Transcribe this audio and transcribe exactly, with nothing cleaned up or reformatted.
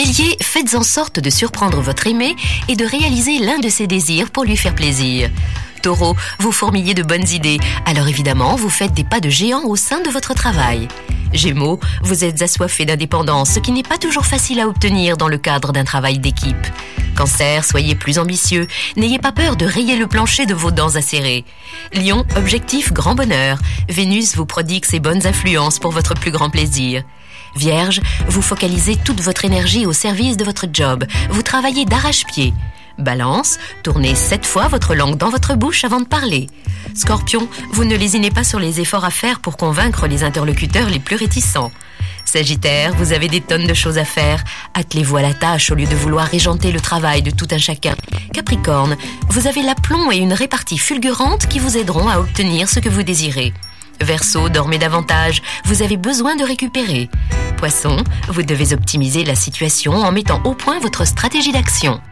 Bélier, faites en sorte de surprendre votre aimé et de réaliser l'un de ses désirs pour lui faire plaisir. Taureau, vous fourmillez de bonnes idées, alors évidemment, vous faites des pas de géant au sein de votre travail. Gémeaux, vous êtes assoiffé d'indépendance, ce qui n'est pas toujours facile à obtenir dans le cadre d'un travail d'équipe. Cancer, soyez plus ambitieux, n'ayez pas peur de rayer le plancher de vos dents acérées. Lion, objectif grand bonheur, Vénus vous prodigue ses bonnes influences pour votre plus grand plaisir. Vierge, vous focalisez toute votre énergie au service de votre job, vous travaillez d'arrache-pied. Balance, tournez sept fois votre langue dans votre bouche avant de parler. Scorpion, vous ne lésinez pas sur les efforts à faire pour convaincre les interlocuteurs les plus réticents. Sagittaire, vous avez des tonnes de choses à faire. Attelez-vous à la tâche au lieu de vouloir régenter le travail de tout un chacun. Capricorne, vous avez l'aplomb et une répartie fulgurante qui vous aideront à obtenir ce que vous désirez. Verseau, dormez davantage, vous avez besoin de récupérer. Poisson, vous devez optimiser la situation en mettant au point votre stratégie d'action.